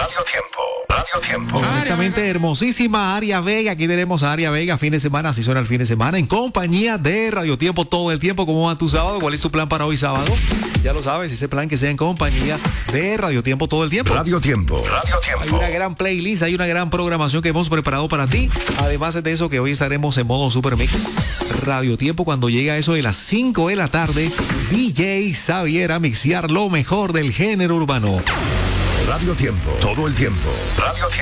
Radio Tiempo. Honestamente, hermosísima Aria Vega. Aquí tenemos a Aria Vega, fin de semana, así suena el fin de semana, en compañía de Radio Tiempo todo el tiempo. ¿Cómo va tu sábado? ¿Cuál es tu plan para hoy sábado? Ya lo sabes, ese plan que sea en compañía de Radio Tiempo todo el tiempo. Radio Tiempo. Hay una gran playlist, hay una gran programación que hemos preparado para ti. Además de eso, que hoy estaremos en modo Super Mix. Radio Tiempo, cuando llega eso de las 5 de la tarde, DJ Xavier a mixear lo mejor del género urbano. Radio Tiempo. Todo el tiempo. Radio Tiempo.